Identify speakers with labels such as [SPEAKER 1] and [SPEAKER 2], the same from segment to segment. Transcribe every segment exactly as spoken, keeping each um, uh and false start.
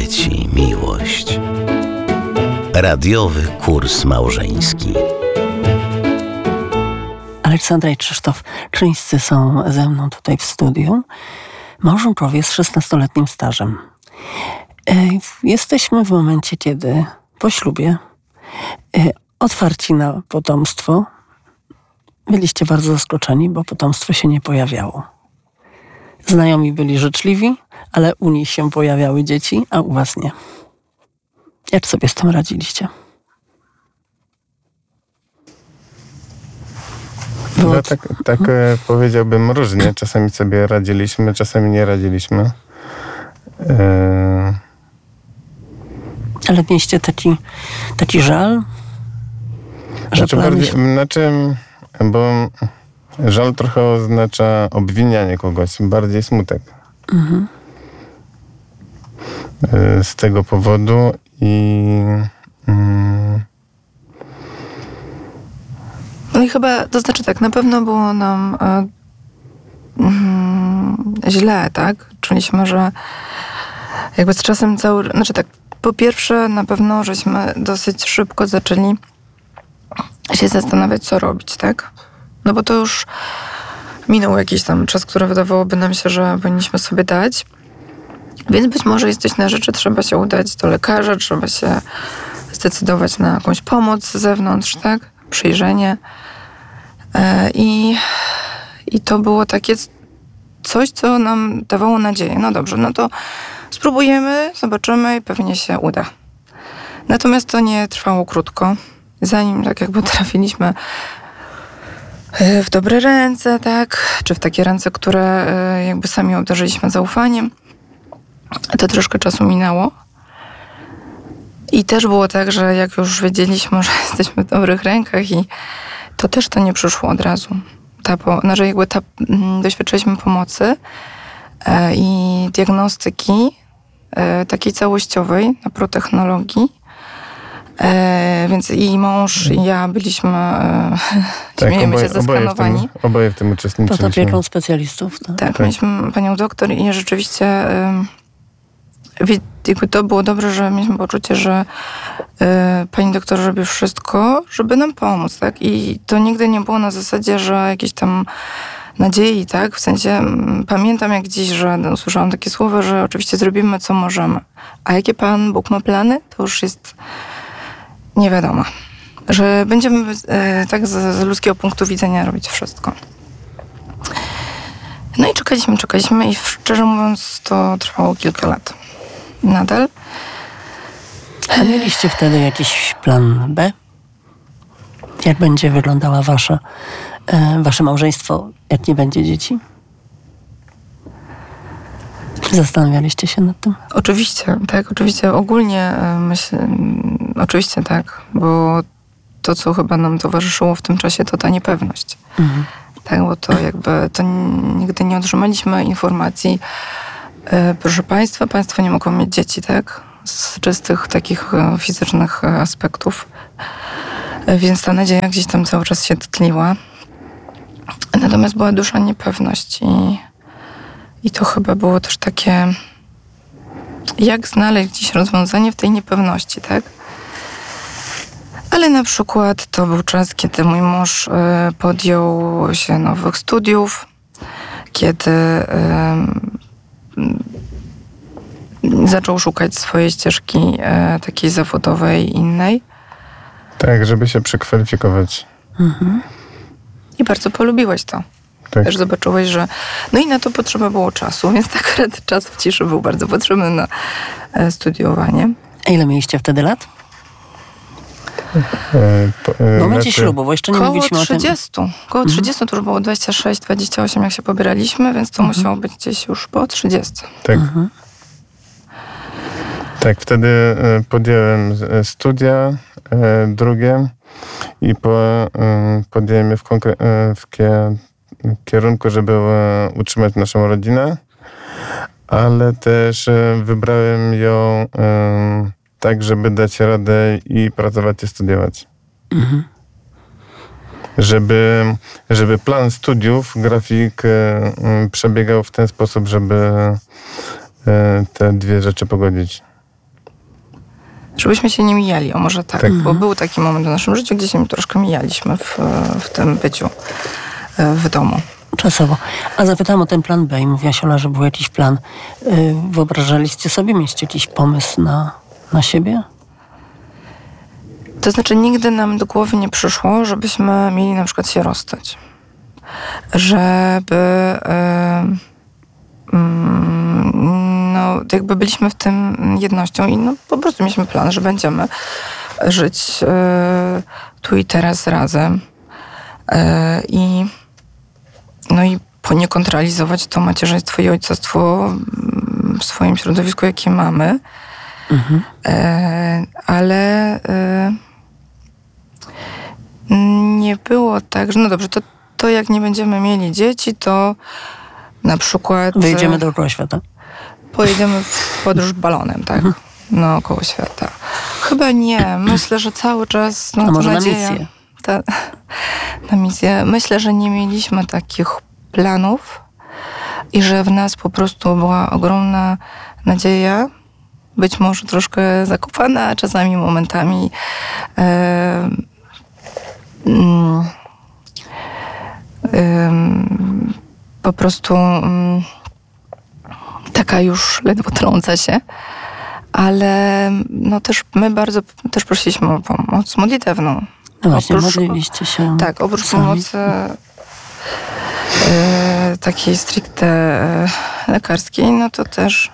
[SPEAKER 1] dzieci, miłość. Radiowy kurs małżeński.
[SPEAKER 2] Aleksandra i Krzysztof Krzyńscy są ze mną tutaj w studiu. Małżonkowie z szesnastoletnim stażem. Jesteśmy w momencie, kiedy po ślubie otwarci na potomstwo. Byliście bardzo zaskoczeni, bo potomstwo się nie pojawiało. Znajomi byli życzliwi, ale u nich się pojawiały dzieci, a u was nie. Jak sobie z tym radziliście?
[SPEAKER 3] No, tak tak hmm. powiedziałbym różnie. Czasami sobie radziliśmy, czasami nie radziliśmy. E...
[SPEAKER 2] Ale mieliście taki, taki żal? Że
[SPEAKER 3] znaczy, bardziej, się... znaczy, bo żal trochę oznacza obwinianie kogoś, bardziej smutek. Mhm. E, z tego powodu i... Mm,
[SPEAKER 4] No i chyba, to znaczy tak, na pewno było nam e, mm, źle, tak? Czuliśmy, że jakby z czasem cały... Znaczy tak, po pierwsze na pewno żeśmy dosyć szybko zaczęli się zastanawiać, co robić, tak? No bo to już minął jakiś tam czas, który wydawałoby nam się, że powinniśmy sobie dać. Więc być może jest coś na rzeczy, trzeba się udać do lekarza, trzeba się zdecydować na jakąś pomoc z zewnątrz, tak? Przyjrzenie. I, I to było takie coś, co nam dawało nadzieję. No dobrze, no to spróbujemy, zobaczymy i pewnie się uda. Natomiast to nie trwało krótko. Zanim tak jakby trafiliśmy w dobre ręce, tak, czy w takie ręce, które jakby sami obdarzyliśmy zaufaniem, to troszkę czasu minęło. I też było tak, że jak już wiedzieliśmy, że jesteśmy w dobrych rękach i to też to nie przyszło od razu. Ta, po, znaczy jakby ta, m, doświadczyliśmy pomocy e, i diagnostyki e, takiej całościowej na protechnologii. E, więc i mąż, i ja byliśmy, e,
[SPEAKER 3] tak,
[SPEAKER 4] śmiejemy
[SPEAKER 3] oboje,
[SPEAKER 4] się, zeskanowani.
[SPEAKER 3] Oboje w tym, oboje w tym uczestniczyliśmy.
[SPEAKER 2] Pod opieką specjalistów. Tak,
[SPEAKER 4] tak, tak. Mieliśmy panią doktor i rzeczywiście e, jakby to było dobrze, że mieliśmy poczucie, że y, pani doktor robi wszystko, żeby nam pomóc, tak? I to nigdy nie było na zasadzie, że jakieś tam nadziei, tak? W sensie m, pamiętam jak dziś, że no, usłyszałam takie słowa, że oczywiście zrobimy, co możemy. A jakie Pan Bóg ma plany, to już jest nie wiadomo. Że będziemy y, tak z, z ludzkiego punktu widzenia robić wszystko. No i czekaliśmy, czekaliśmy i szczerze mówiąc to trwało kilka lat. Nadal.
[SPEAKER 2] A mieliście wtedy jakiś plan B? Jak będzie wyglądała wasza, e, wasze małżeństwo, jak nie będzie dzieci? Zastanawialiście się nad tym?
[SPEAKER 4] Oczywiście, tak. Oczywiście ogólnie myślę, oczywiście tak, bo to, co chyba nam towarzyszyło w tym czasie, to ta niepewność. Mhm. Tak, bo to jakby, to nigdy nie otrzymaliśmy informacji. Proszę Państwa, Państwo nie mogą mieć dzieci, tak? Z czystych takich fizycznych aspektów. Więc ta nadzieja gdzieś tam cały czas się tliła. Natomiast była duża niepewność i, i to chyba było też takie, jak znaleźć gdzieś rozwiązanie w tej niepewności, tak? Ale na przykład to był czas, kiedy mój mąż podjął się nowych studiów, kiedy zaczął szukać swojej ścieżki e, takiej zawodowej, innej.
[SPEAKER 3] Tak, żeby się przekwalifikować. Mhm.
[SPEAKER 4] I bardzo polubiłeś to. Tak. Też zobaczyłeś, że... No i na to potrzeba było czasu, więc tak akurat czas w ciszy był bardzo potrzebny na e, studiowanie.
[SPEAKER 2] A ile mieliście wtedy lat?
[SPEAKER 3] E, po, e,
[SPEAKER 2] w momencie ślubu, bo jeszcze nie
[SPEAKER 4] koło
[SPEAKER 2] mówiliśmy
[SPEAKER 4] trzydziestu.
[SPEAKER 2] o tym.
[SPEAKER 4] Koło trzydziestu to już było dwadzieścia sześć, dwadzieścia osiem, jak się pobieraliśmy, więc to mhm. musiało być gdzieś już po trzydziestu.
[SPEAKER 3] Tak.
[SPEAKER 2] Mhm.
[SPEAKER 3] Tak, wtedy podjąłem studia drugie i po, podjąłem je w, konkre- w kierunku, żeby utrzymać naszą rodzinę, ale też wybrałem ją tak, żeby dać radę i pracować i studiować. Mhm. Żeby, żeby plan studiów, grafik przebiegał w ten sposób, żeby te dwie rzeczy pogodzić.
[SPEAKER 4] żebyśmy się nie mijali, o może tak,
[SPEAKER 3] Tak.
[SPEAKER 4] bo był taki moment w naszym życiu, gdzie się troszkę mijaliśmy w, w tym byciu w domu.
[SPEAKER 2] Czasowo. A zapytałam o ten plan B i mówiłaś, Ola, że był jakiś plan. Yy, wyobrażaliście sobie, mieliście jakiś pomysł na, na siebie?
[SPEAKER 4] To znaczy nigdy nam do głowy nie przyszło, żebyśmy mieli na przykład się rozstać. Żeby yy, yy, no jakby byliśmy w tym jednością i no po prostu mieliśmy plan, że będziemy żyć yy, tu i teraz razem. Yy, I no i poniekąd realizować to macierzyństwo i ojcostwo w swoim środowisku, jakie mamy.
[SPEAKER 2] Mhm.
[SPEAKER 4] E, ale e, nie było tak, że no dobrze, to, to jak nie będziemy mieli dzieci, to na przykład...
[SPEAKER 2] Wyjedziemy dookoła świata.
[SPEAKER 4] Pojedziemy w podróż balonem, tak? Mhm. Naokoło świata. Chyba nie. Myślę, że cały czas... No,
[SPEAKER 2] A może
[SPEAKER 4] nadzieja,
[SPEAKER 2] na misję?
[SPEAKER 4] Ta, na misję. Myślę, że nie mieliśmy takich planów i że w nas po prostu była ogromna nadzieja, być może troszkę zakopana, a czasami momentami e, mm, e, po prostu mm, taka już ledwo trąca się, ale no też my bardzo też prosiliśmy o pomoc modlitewną.
[SPEAKER 2] No właśnie,
[SPEAKER 4] Oprócz-
[SPEAKER 2] modliliście się.
[SPEAKER 4] Tak, oprócz
[SPEAKER 2] sami.
[SPEAKER 4] pomocy e, takiej stricte e, lekarskiej, no to też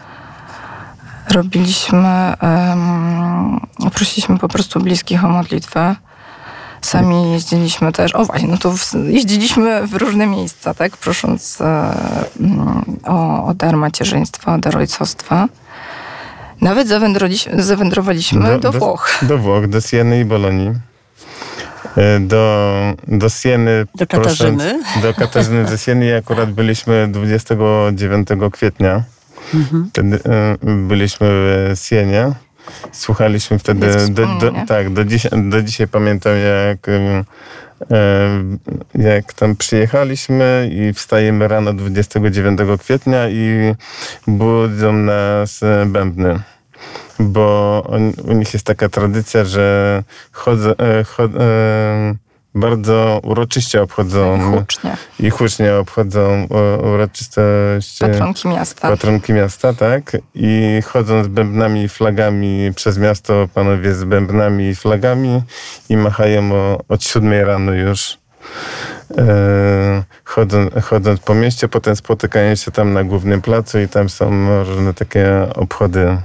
[SPEAKER 4] robiliśmy, um, prosiliśmy po prostu bliskich o modlitwę. Sami jeździliśmy też, o właśnie, no to w, jeździliśmy w różne miejsca, tak, prosząc e, o, o dar macierzyństwa, o dar ojcostwa. Nawet zawędrowaliśmy, zawędrowaliśmy do, do Włoch.
[SPEAKER 3] Do Włoch, do Sieny i Bolonii. Do, do Sieny.
[SPEAKER 2] Do Katarzyny.
[SPEAKER 3] Prosząc, do Katarzyny ze Sieny i akurat byliśmy dwudziestego dziewiątego kwietnia. Mhm. Wtedy y, byliśmy w Sienie. Słuchaliśmy wtedy, do, do, tak, do, dziś, do dzisiaj pamiętam, jak, y, y, jak tam przyjechaliśmy i wstajemy rano dwudziestego dziewiątego kwietnia i budzą nas bębny. Bo on, u nich jest taka tradycja, że chodzą, chod, bardzo uroczyście obchodzą
[SPEAKER 4] I hucznie.
[SPEAKER 3] i hucznie obchodzą uroczystość
[SPEAKER 4] patronki miasta.
[SPEAKER 3] Patronki miasta, tak. I chodzą z bębnami i flagami przez miasto, panowie z bębnami i flagami i machają o, od siódmej rano już. E, chodzą, chodząc po mieście, potem spotykają się tam na głównym placu i tam są różne takie obchody.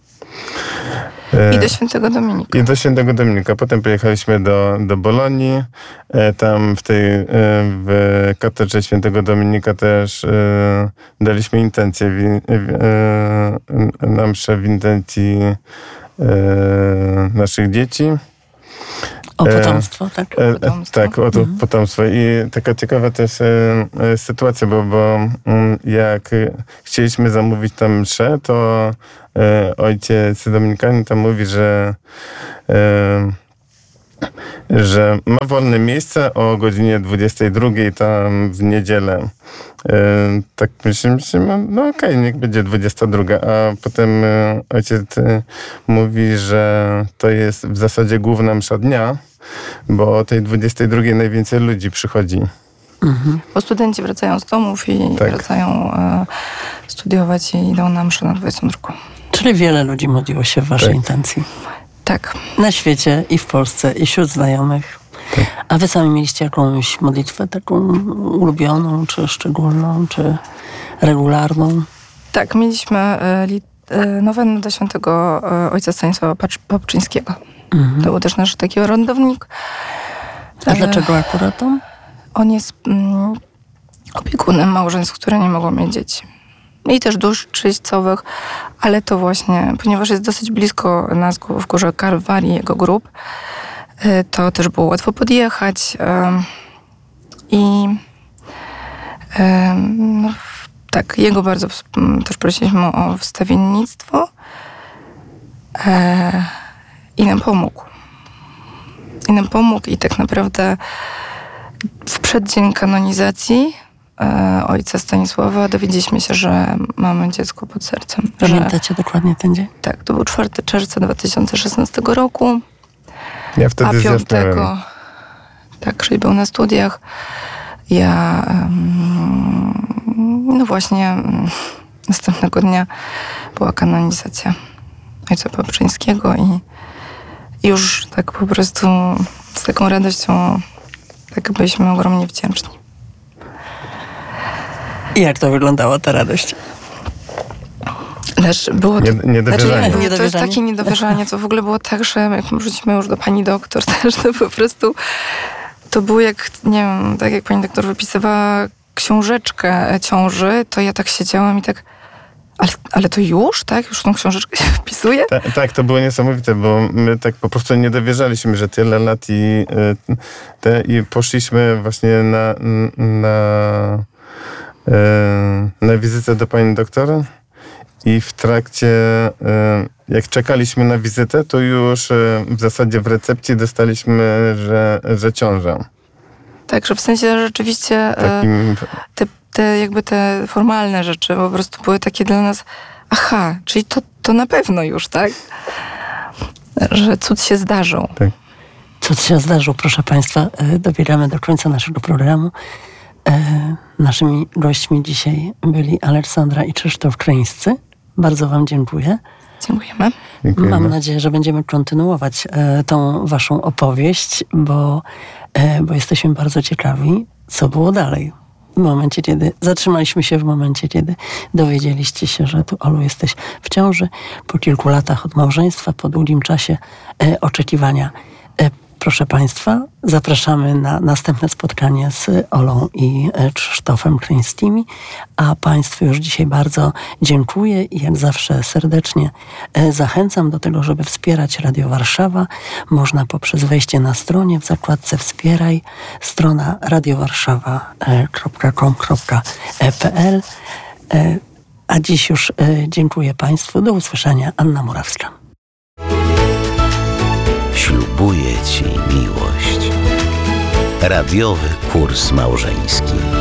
[SPEAKER 4] I do Świętego Dominika.
[SPEAKER 3] I do Świętego Dominika. Potem pojechaliśmy do, do Bolonii. Tam w tej w katedrze Świętego Dominika też daliśmy intencję w, w, na mszę w intencji naszych dzieci.
[SPEAKER 2] O potomstwo, tak?
[SPEAKER 3] E,
[SPEAKER 4] potomstwo.
[SPEAKER 3] Tak, o to mhm. potomstwo. I taka ciekawa też e, e, sytuacja, bo, bo m, jak chcieliśmy zamówić tam mszę, to e, ojciec dominikanin tam mówi, że e, że ma wolne miejsce o godzinie dwudziestej drugiej tam w niedzielę. E, tak myślimy, no okej, okay, niech będzie dwudziesta druga, a potem e, ojciec e, mówi, że to jest w zasadzie główna msza dnia, bo o tej dwudziestej drugiej najwięcej ludzi przychodzi.
[SPEAKER 4] Mhm. Bo studenci wracają z domów i tak. wracają e, studiować i idą na mszę na dwudziestą drugą.
[SPEAKER 2] Czyli wiele ludzi modliło się w waszej
[SPEAKER 3] tak.
[SPEAKER 2] intencji.
[SPEAKER 4] Tak.
[SPEAKER 2] Na świecie i w Polsce i wśród znajomych. Tak. A wy sami mieliście jakąś modlitwę taką ulubioną, czy szczególną, czy regularną?
[SPEAKER 4] Tak, mieliśmy e, li, e, nowennę do świętego e, ojca Stanisława Papczyńskiego. Mhm. To był też nasz taki orędownik.
[SPEAKER 2] A e, dlaczego akurat on?
[SPEAKER 4] On jest mm, opiekunem małżeństw, które nie mogą mieć dzieci. I też dusz czyśćcowych, ale to właśnie, ponieważ jest dosyć blisko nas w Górze Kalwarii, jego grób, to też było łatwo podjechać. I no, tak, jego bardzo też prosiliśmy o wstawiennictwo i nam pomógł. I nam pomógł i tak naprawdę w przeddzień kanonizacji e, ojca Stanisława dowiedzieliśmy się, że mamy dziecko pod sercem.
[SPEAKER 2] Pamiętacie że, dokładnie ten dzień?
[SPEAKER 4] Tak, to był czwartego czerwca dwa tysiące szesnastego roku.
[SPEAKER 3] Ja wtedy
[SPEAKER 4] a piątego tak, Krzyś był na studiach. Ja no właśnie następnego dnia była kanonizacja ojca Paprzyńskiego i już tak po prostu z taką radością tak byliśmy ogromnie wdzięczni.
[SPEAKER 2] I jak to wyglądała ta radość?
[SPEAKER 3] Znaczy, było to, nie, niedowierzanie.
[SPEAKER 4] Znaczy, nie, to jest takie niedowierzanie. To w ogóle było tak, że jak wrócimy już do pani doktor też, to po prostu to było jak, nie wiem, tak jak pani doktor wypisywała książeczkę ciąży, to ja tak siedziałam i tak ale, ale to już, tak? Już tą książeczkę się wpisuje?
[SPEAKER 3] Ta, tak, to było niesamowite, bo my tak po prostu nie dowierzaliśmy, że tyle lat i, te, i poszliśmy właśnie na, na, na wizytę do pani doktor i w trakcie, jak czekaliśmy na wizytę, to już w zasadzie w recepcji dostaliśmy, że, że ciąża.
[SPEAKER 4] Tak, że w sensie rzeczywiście Takim... te, te jakby te formalne rzeczy po prostu były takie dla nas, aha, czyli to, to na pewno już, tak? Że cud się zdarzył.
[SPEAKER 3] Tak.
[SPEAKER 2] Cud się zdarzył, proszę Państwa. Dobieramy do końca naszego programu. Naszymi gośćmi dzisiaj byli Aleksandra i Krzysztof Kryńscy. Bardzo Wam dziękuję.
[SPEAKER 4] Dziękujemy.
[SPEAKER 3] Dziękujemy.
[SPEAKER 2] Mam nadzieję, że będziemy kontynuować e, tą Waszą opowieść, bo, e, bo jesteśmy bardzo ciekawi, co było dalej. W momencie, kiedy zatrzymaliśmy się, w momencie, kiedy dowiedzieliście się, że tu, Olu, jesteś w ciąży, po kilku latach od małżeństwa, po długim czasie e, oczekiwania. E, proszę Państwa, zapraszamy na następne spotkanie z Olą i Krzysztofem Kryńskimi, a Państwu już dzisiaj bardzo dziękuję i jak zawsze serdecznie zachęcam do tego, żeby wspierać Radio Warszawa. Można poprzez wejście na stronie w zakładce Wspieraj, strona radiowarszawa kropka com kropka p l. A dziś już dziękuję Państwu. Do usłyszenia. Anna Murawska.
[SPEAKER 1] Ślubuję Ci miłość. Radiowy kurs małżeński.